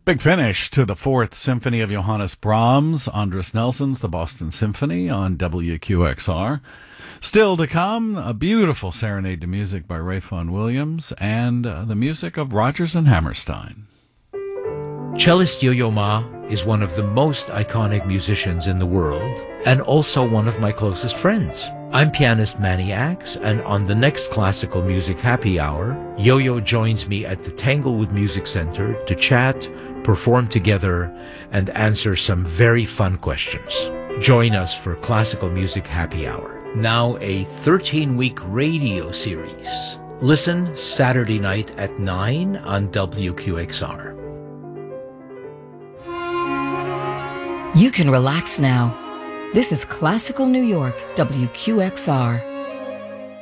Big finish to the Fourth Symphony of Johannes Brahms, Andris Nelson's The Boston Symphony on WQXR. Still to come, a beautiful serenade to music by Ralph Vaughan Williams and the music of Rodgers and Hammerstein. Cellist Yo-Yo Ma is one of the most iconic musicians in the world and also one of my closest friends. I'm pianist Manny Axe, and on the next Classical Music Happy Hour, Yo-Yo joins me at the Tanglewood Music Center to chat, perform together, and answer some very fun questions. Join us for Classical Music Happy Hour. Now a 13-week radio series. Listen Saturday night at 9 on WQXR. You can relax now. This is Classical New York, WQXR.